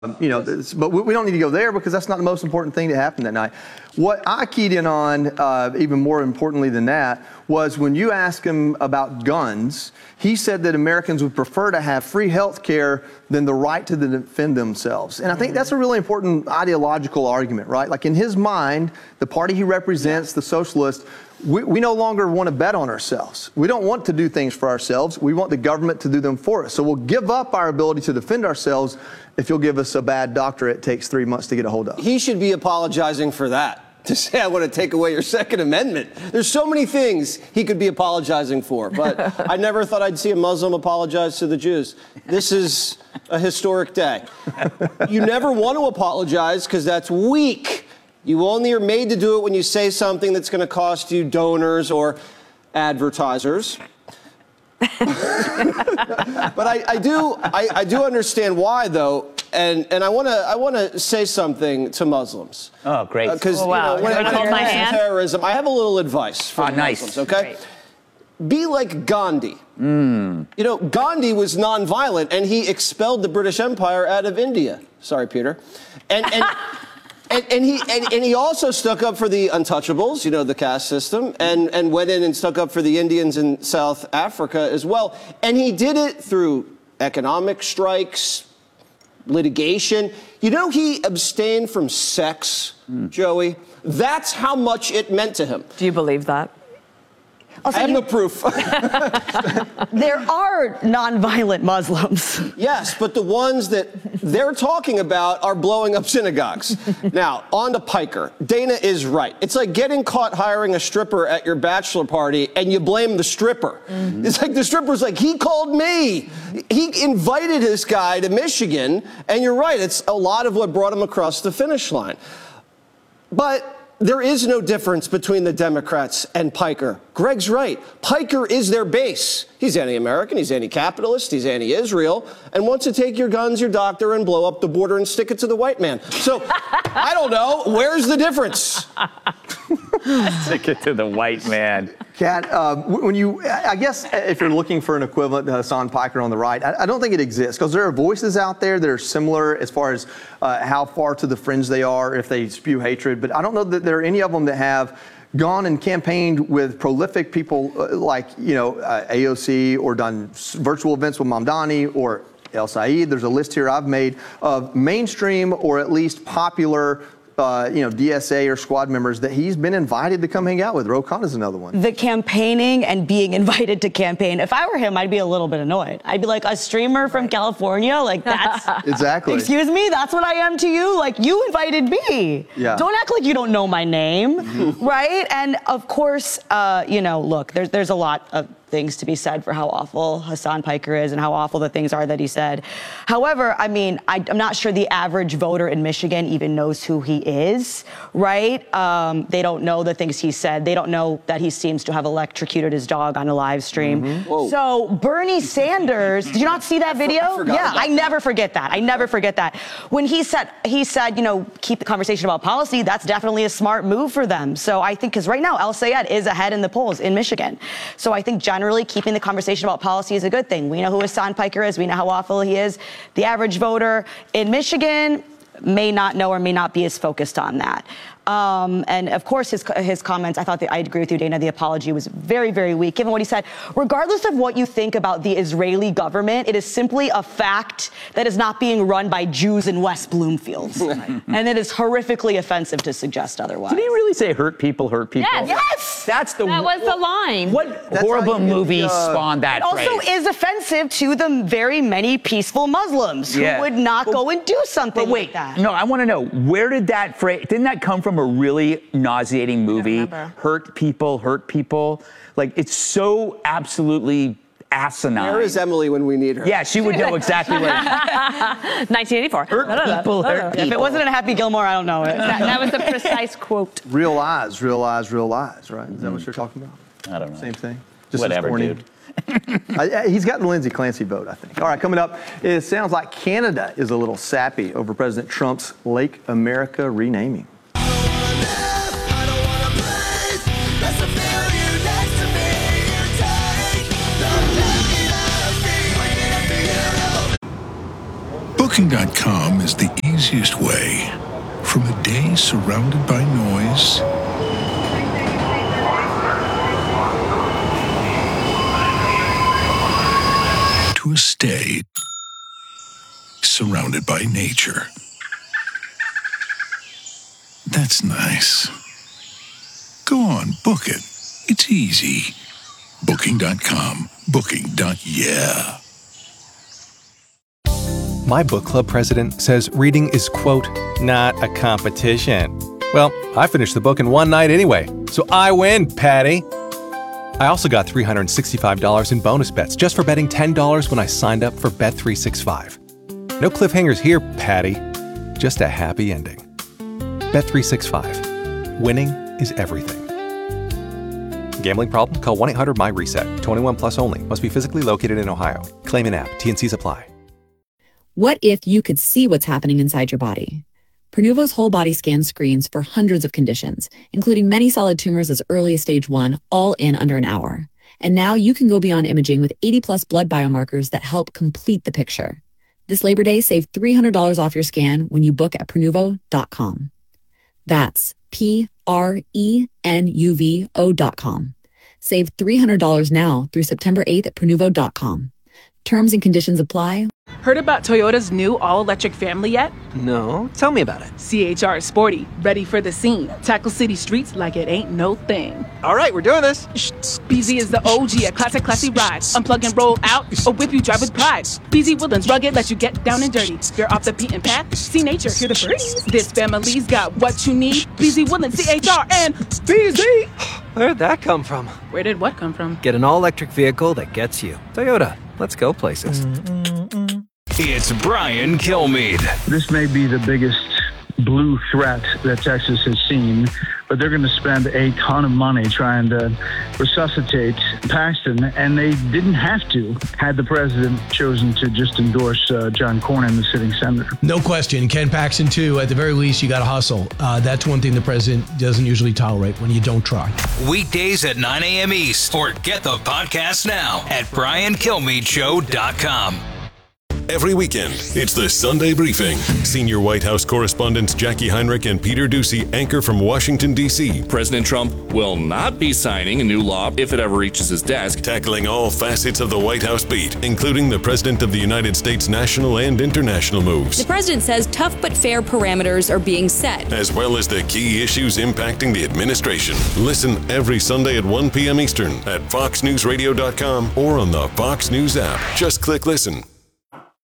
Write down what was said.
But we don't need to go there because that's not the most important thing that happened that night. What I keyed in on, even more importantly than that, was when you ask him about guns, he said that Americans would prefer to have free health care than the right to defend themselves. And I think that's a really important ideological argument, right? Like in his mind, the party he represents, the socialists, we no longer want to bet on ourselves. We don't want to do things for ourselves. We want the government to do them for us. So we'll give up our ability to defend ourselves if you'll give us a bad doctor it takes 3 months to get a hold of. He should be apologizing for that, to say I want to take away your Second Amendment. There's so many things he could be apologizing for, but I never thought I'd see a Muslim apologize to the Jews. This is a historic day. You never want to apologize because that's weak. You only are made to do it when you say something that's going to cost you donors or advertisers. But I do understand why, though, and I want to say something to Muslims. Oh, great! Because when it comes to terrorism, I have a little advice for Muslims. Okay, great. Be like Gandhi. Gandhi was nonviolent, and he expelled the British Empire out of India. Sorry, Peter. And he also stuck up for the untouchables, the caste system, and went in and stuck up for the Indians in South Africa as well. And he did it through economic strikes, litigation. He abstained from sex, Joey. That's how much it meant to him. Do you believe that? Also, I have no proof. There are nonviolent Muslims. Yes, but the ones that they're talking about are blowing up synagogues. Now, on to Piker. Dana is right. It's like getting caught hiring a stripper at your bachelor party and you blame the stripper. Mm-hmm. It's like the stripper's like, he called me. He invited this guy to Michigan, and you're right, it's a lot of what brought him across the finish line. But there is no difference between the Democrats and Piker. Greg's right. Piker is their base. He's anti-American, he's anti-capitalist, he's anti-Israel, and wants to take your guns, your doctor, and blow up the border and stick it to the white man. So, I don't know, where's the difference? Stick it to the white man. Kat, I guess if you're looking for an equivalent to Hassan Piker on the right, I don't think it exists, because there are voices out there that are similar as far as how far to the fringe they are if they spew hatred, but I don't know that there are any of them that have gone and campaigned with prolific people like, AOC, or done virtual events with Mamdani or El Sayed. There's a list here I've made of mainstream or at least popular DSA or squad members that he's been invited to come hang out with. Ro Khanna is another one. The campaigning and being invited to campaign. If I were him, I'd be a little bit annoyed. I'd be like, a streamer from California? Like, that's... Exactly. Excuse me? That's what I am to you? Like, you invited me. Yeah. Don't act like you don't know my name, right? And, of course, look, there's a lot of things to be said for how awful Hassan Piker is and how awful the things are that he said. However, I'm not sure the average voter in Michigan even knows who he is, right? They don't know the things he said. They don't know that he seems to have electrocuted his dog on a live stream. Mm-hmm. So Bernie Sanders, did you not see that video? Yeah, I never forget that. When he said, keep the conversation about policy, that's definitely a smart move for them. So I think, because right now, El Sayed is ahead in the polls in Michigan. So I think generally keeping the conversation about policy is a good thing. We know who Hassan Piker is. We know how awful he is. The average voter in Michigan may not know or may not be as focused on that. And of course, his comments, I agree with you, Dana, the apology was very, very weak, given what he said. Regardless of what you think about the Israeli government, it is simply a fact that is not being run by Jews in West Bloomfield. And it is horrifically offensive to suggest otherwise. Did he really say hurt people, hurt people? Yes! That was the line. What horrible movie spawned that phrase? It also is offensive to the very many peaceful Muslims who would not go and do something like that. No, I want to know, where did that phrase, didn't that come from a really nauseating movie? Hurt people. Like, it's so absolutely asinine. Where is Emily when we need her? Yeah, she would know exactly where. 1984. Hurt people. If it wasn't in Happy Gilmore, I don't know it. That was the precise quote. Real eyes, right? Is that what you're talking about? I don't know. Same thing? Just whatever, dude. He's got the Lindsey Clancy vote, I think. All right, coming up, it sounds like Canada is a little sappy over President Trump's Lake America renaming. Booking.com is the easiest way from a day surrounded by noise to a stay surrounded by nature. That's nice. Go on, book it. It's easy. Booking.com. Booking.yeah. My book club president says reading is, quote, not a competition. Well, I finished the book in one night anyway, so I win, Patty. I also got $365 in bonus bets just for betting $10 when I signed up for Bet365. No cliffhangers here, Patty. Just a happy ending. Bet365. Winning is everything. Gambling problem? Call 1-800-MY-RESET. 21 plus only. Must be physically located in Ohio. Claim in app. T&Cs apply. What if you could see what's happening inside your body? Prenuvo's whole body scan screens for hundreds of conditions, including many solid tumors as early as stage 1, all in under an hour. And now you can go beyond imaging with 80-plus blood biomarkers that help complete the picture. This Labor Day, save $300 off your scan when you book at Prenuvo.com. That's Prenuvo.com. Save $300 now through September 8th at Prenuvo.com. Terms and conditions apply. Heard about Toyota's new all-electric family yet? No, tell me about it. CHR is sporty, ready for the scene. Tackle city streets like it ain't no thing. All right, we're doing this. BZ is the OG, a classy ride. Unplug and roll out, or whip you drive with pride. BZ Woodlands rugged, let you get down and dirty. You're off the beaten path, see nature, hear the birds. This family's got what you need. BZ Woodlands, CHR, and BZ. Where'd that come from? Where did what come from? Get an all-electric vehicle that gets you. Toyota, let's go places. It's Brian Kilmeade. This may be the biggest blue threat that Texas has seen, but they're going to spend a ton of money trying to resuscitate Paxton, and they didn't have to had the president chosen to just endorse John Cornyn, the sitting senator. No question. Ken Paxton, too. At the very least, you got to hustle. That's one thing the president doesn't usually tolerate, when you don't try. Weekdays at 9 a.m. East, or get the podcast now at BrianKilmeadeShow.com. Every weekend, it's the Sunday Briefing. Senior White House correspondents Jackie Heinrich and Peter Doocy anchor from Washington, D.C. President Trump will not be signing a new law if it ever reaches his desk. Tackling all facets of the White House beat, including the President of the United States' national and international moves. The president says tough but fair parameters are being set, as well as the key issues impacting the administration. Listen every Sunday at 1 p.m. Eastern at FoxNewsRadio.com or on the Fox News app. Just click listen.